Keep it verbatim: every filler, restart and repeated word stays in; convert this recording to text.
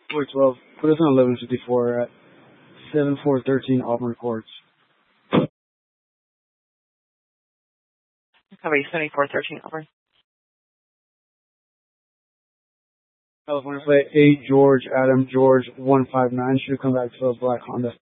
four twelve. Put us on eleven fifty-four at seven four one three Auburn Courts. Copy, seventy-four thirteen Auburn. California flight eight George Adam George one five nine should come back to a black Honda.